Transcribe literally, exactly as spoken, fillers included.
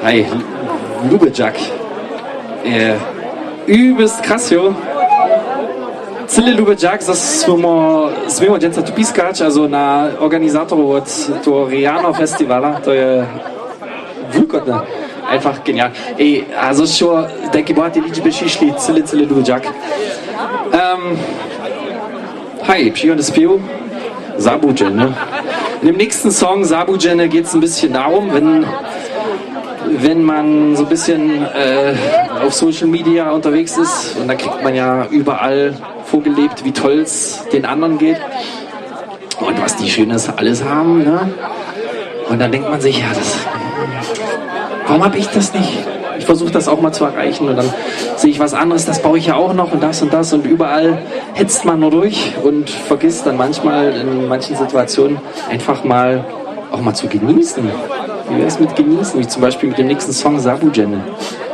Hi, Lubejak. Äh, übelst krass, jo. Cyle Lubejak, smo smemo dženca tu piskać, also na organizator od to Riano Festivala, to je wulkotne. Einfach genial. Ej, also schon, denke ich, die Liebe przyszli, cyle, cyle Lubejak. Ähm, hi, przyjąłem Spiel. Sabudjen, ne? In dem nächsten Song, Sabudjen, geht es ein bisschen darum, wenn, wenn man so ein bisschen äh, auf Social Media unterwegs ist und da kriegt man ja überall vorgelebt, wie toll es den anderen geht und was die Schönes alles haben, ne? Und dann denkt man sich, ja, das, warum habe ich das nicht? Ich versuche das auch mal zu erreichen und dann sehe ich was anderes, das baue ich ja auch noch und das und das und überall hetzt man nur durch und vergisst dann manchmal in manchen Situationen einfach mal auch mal zu genießen. Wie wäre es mit genießen? Wie zum Beispiel mit dem nächsten Song Sabudjen.